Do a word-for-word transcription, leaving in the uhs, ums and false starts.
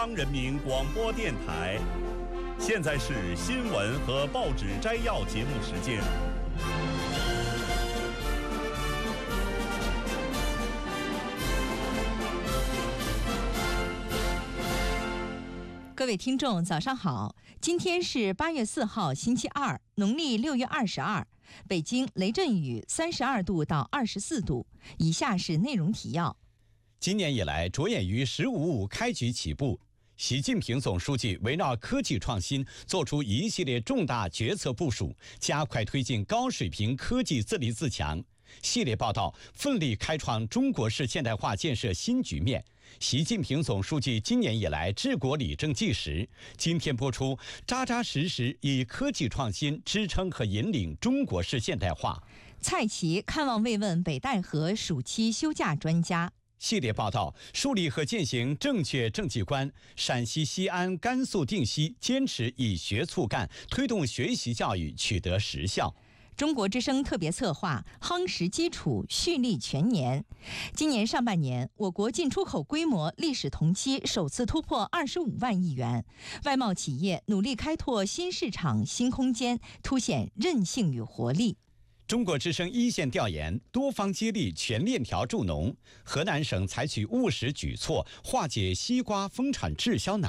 央人民广播电台，现在是新闻和报纸摘要节目时间。 各位听众，早上好！今天是八月四号，星期二，农历六月二十二。北京雷阵雨三十二度到二十四度。以下是内容提要。 今年以来，着眼于“十五五”开局起步，习近平总书记围绕科技创新作出一系列重大决策部署，加快推进高水平科技自立自强。系列报道奋力开创中国式现代化建设新局面。习近平总书记今年以来治国理政纪实。今天播出，扎扎实实以科技创新支撑和引领中国式现代化。 蔡奇看望慰问北戴河暑期休假专家。 系列报道树立和践行正确政绩观。陕西西安、甘肃定西坚持以学促干，推动学习教育取得实效。 中国之声特别策划夯实基础，蓄力全年。今年上半年，我国进出口规模历史同期首次突破二十五万亿元，外贸企业努力开拓新市场、新空间，凸显韧性与活力。 中国之声一线调研，多方接力，全链条助农。河南省采取务实举措，化解西瓜丰产滞销难